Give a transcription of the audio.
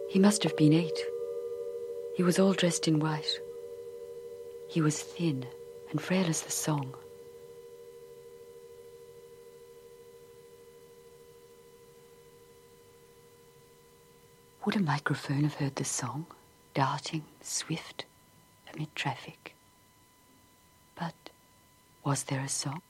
He must have been 8. He was all dressed in white. He was thin and frail as the song. Would a microphone have heard the song, darting, swift, amid traffic? But was there a song?